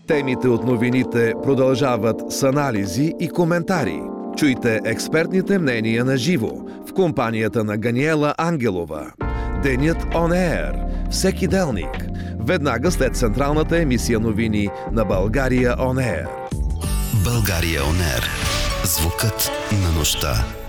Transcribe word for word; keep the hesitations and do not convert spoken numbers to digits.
Темите от новините продължават с анализи и коментари. Чуйте експертните мнения на живо в компанията на Ганиела Ангелова. Денят On Air. Всеки делник. Веднага след централната емисия новини на България On Air. България On Air. Звукът на нощта.